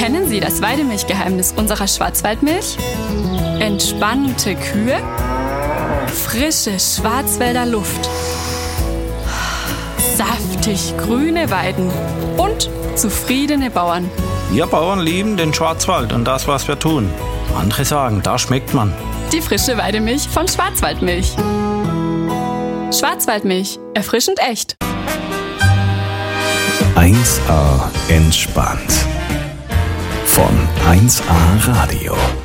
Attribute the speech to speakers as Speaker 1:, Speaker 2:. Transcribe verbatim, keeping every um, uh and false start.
Speaker 1: Kennen Sie das Weidemilchgeheimnis unserer Schwarzwaldmilch? Entspannte Kühe, frische Schwarzwälder Luft, saftig grüne Weiden und zufriedene Bauern.
Speaker 2: Wir Bauern lieben den Schwarzwald und das, was wir tun. Andere sagen, da schmeckt man.
Speaker 1: Die frische Weidemilch von Schwarzwaldmilch. Schwarzwaldmilch, erfrischend echt.
Speaker 3: eins A entspannt. Von eins A Radio.